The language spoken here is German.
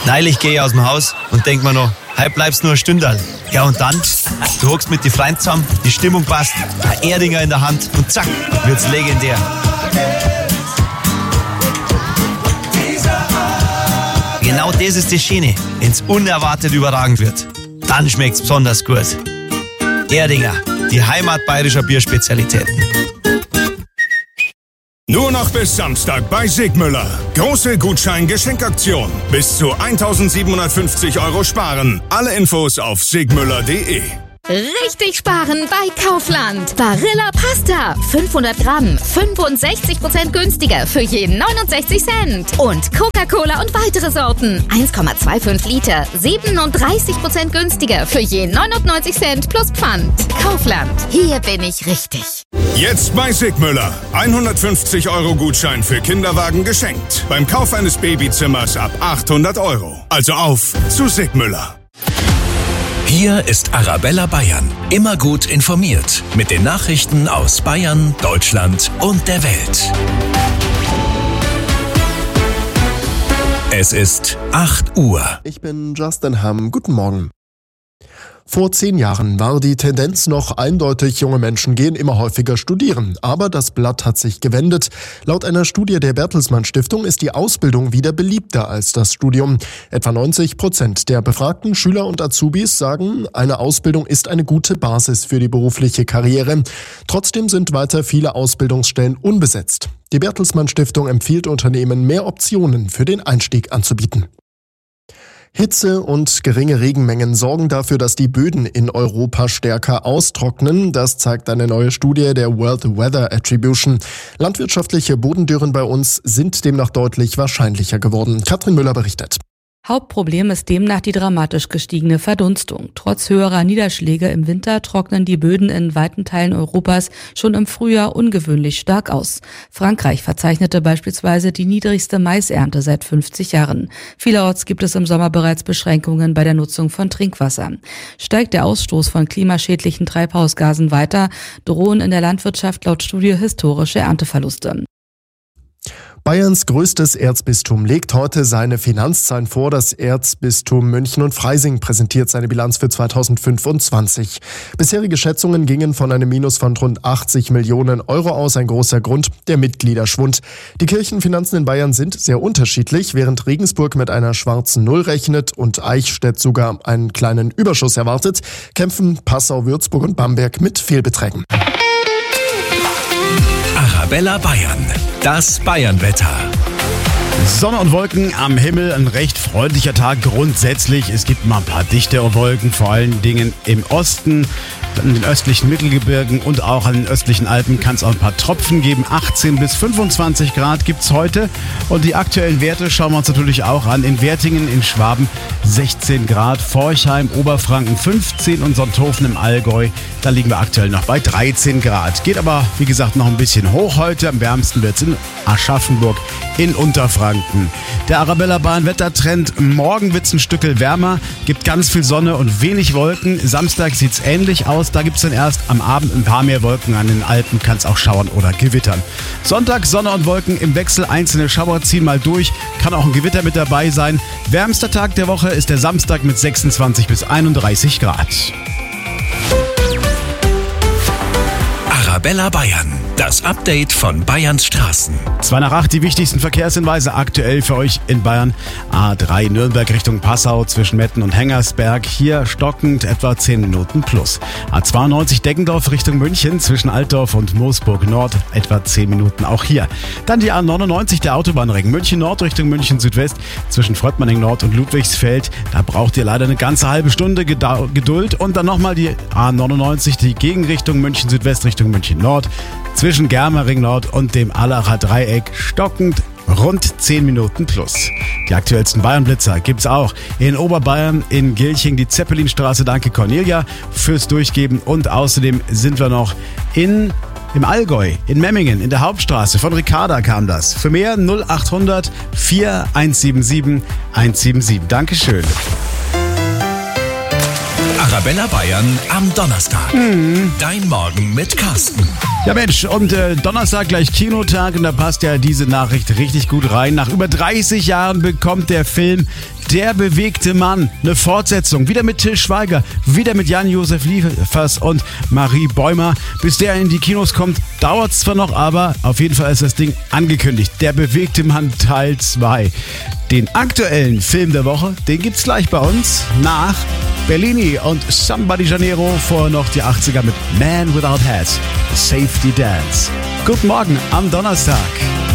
Neulich gehe ich aus dem Haus und denk mir noch, heute bleibst nur ein Stündal. Ja und dann, du hockst mit die Freunden zusammen, die Stimmung passt, ein Erdinger in der Hand und zack, wird's legendär. Genau das ist das Schöne, wenn's unerwartet überragend wird. Dann schmeckt's besonders gut. Erdinger, die Heimat bayerischer Bierspezialitäten. Nur noch bis Samstag bei Sigmüller. Große Gutschein-Geschenkaktion. Bis zu 1.750 € sparen. Alle Infos auf sigmüller.de. Richtig sparen bei Kaufland. Barilla Pasta. 500 Gramm. 65% günstiger für je 69 Cent. Und Coca-Cola und weitere Sorten. 1,25 Liter. 37% günstiger für je 99 Cent plus Pfand. Kaufland. Hier bin ich richtig. Jetzt bei Sigmüller. 150 € Gutschein für Kinderwagen geschenkt. Beim Kauf eines Babyzimmers ab 800 €. Also auf zu Sigmüller. Hier ist Arabella Bayern. Immer gut informiert. Mit den Nachrichten aus Bayern, Deutschland und der Welt. Es ist 8 Uhr. Ich bin Justin Hamm. Guten Morgen. Vor 10 Jahren war die Tendenz noch eindeutig, junge Menschen gehen immer häufiger studieren. Aber das Blatt hat sich gewendet. Laut einer Studie der Bertelsmann Stiftung ist die Ausbildung wieder beliebter als das Studium. Etwa 90% der befragten Schüler und Azubis sagen, eine Ausbildung ist eine gute Basis für die berufliche Karriere. Trotzdem sind weiter viele Ausbildungsstellen unbesetzt. Die Bertelsmann Stiftung empfiehlt Unternehmen, mehr Optionen für den Einstieg anzubieten. Hitze und geringe Regenmengen sorgen dafür, dass die Böden in Europa stärker austrocknen. Das zeigt eine neue Studie der World Weather Attribution. Landwirtschaftliche Bodendürren bei uns sind demnach deutlich wahrscheinlicher geworden. Katrin Müller berichtet. Hauptproblem ist demnach die dramatisch gestiegene Verdunstung. Trotz höherer Niederschläge im Winter trocknen die Böden in weiten Teilen Europas schon im Frühjahr ungewöhnlich stark aus. Frankreich verzeichnete beispielsweise die niedrigste Maisernte seit 50 Jahren. Vielerorts gibt es im Sommer bereits Beschränkungen bei der Nutzung von Trinkwasser. Steigt der Ausstoß von klimaschädlichen Treibhausgasen weiter, drohen in der Landwirtschaft laut Studie historische Ernteverluste. Bayerns größtes Erzbistum legt heute seine Finanzzahlen vor. Das Erzbistum München und Freising präsentiert seine Bilanz für 2025. Bisherige Schätzungen gingen von einem Minus von rund 80 Millionen € aus. Ein großer Grund, der Mitgliederschwund. Die Kirchenfinanzen in Bayern sind sehr unterschiedlich. Während Regensburg mit einer schwarzen Null rechnet und Eichstätt sogar einen kleinen Überschuss erwartet, kämpfen Passau, Würzburg und Bamberg mit Fehlbeträgen. Arabella Bayern. Das Bayernwetter. Sonne und Wolken am Himmel, ein recht freundlicher Tag grundsätzlich. Es gibt mal ein paar dichtere Wolken, vor allen Dingen im Osten, in den östlichen Mittelgebirgen und auch an den östlichen Alpen kann es auch ein paar Tropfen geben. 18 bis 25 Grad gibt es heute und die aktuellen Werte schauen wir uns natürlich auch an. In Wertingen, in Schwaben 16 Grad, Forchheim, Oberfranken 15 und Sonthofen im Allgäu, da liegen wir aktuell noch bei 13 Grad. Geht aber, wie gesagt, noch ein bisschen hoch heute. Am wärmsten wird es in Aschaffenburg in Unterfranken. Der Arabella Bayern Wettertrend, morgen wird es ein Stückel wärmer, gibt ganz viel Sonne und wenig Wolken. Samstag sieht es ähnlich aus, da gibt es dann erst am Abend ein paar mehr Wolken. An den Alpen kann es auch schauern oder gewittern. Sonntag Sonne und Wolken im Wechsel, einzelne Schauer ziehen mal durch, kann auch ein Gewitter mit dabei sein. Wärmster Tag der Woche ist der Samstag mit 26 bis 31 Grad. Arabella Bayern. Das Update von Bayerns Straßen. 2 nach 8, die wichtigsten Verkehrshinweise aktuell für euch in Bayern. A3 Nürnberg Richtung Passau zwischen Metten und Hengersberg. Hier stockend etwa 10 Minuten plus. A92 Deggendorf Richtung München zwischen Altdorf und Moosburg Nord etwa 10 Minuten auch hier. Dann die A99 der Autobahnring München Nord Richtung München Südwest zwischen Fröttmanning Nord und Ludwigsfeld. Da braucht ihr leider eine ganze halbe Stunde Geduld. Und dann nochmal die A99, die Gegenrichtung München Südwest Richtung München Nord. Zwischen Germering Nord und dem Allacher Dreieck stockend rund 10 Minuten plus. Die aktuellsten Bayernblitzer gibt's auch in Oberbayern, in Gilching, die Zeppelinstraße. Danke Cornelia fürs Durchgeben. Und außerdem sind wir noch im Allgäu, in Memmingen, in der Hauptstraße. Von Ricarda kam das. Für mehr 0800 4177 177. Dankeschön. Arabella Bayern am Donnerstag. Dein Morgen mit Carsten. Ja Mensch, und Donnerstag gleich Kinotag und da passt ja diese Nachricht richtig gut rein. Nach über 30 Jahren bekommt der Film Der bewegte Mann. Eine Fortsetzung. Wieder mit Til Schweiger, wieder mit Jan-Josef Liefers und Marie Bäumer. Bis der in die Kinos kommt, dauert es zwar noch, aber auf jeden Fall ist das Ding angekündigt. Der bewegte Mann Teil 2. Den aktuellen Film der Woche, den gibt's gleich bei uns nach Bellini und Somebody Janeiro, vorher noch die 80er mit Man Without Hats, Safety Dance. Guten Morgen am Donnerstag.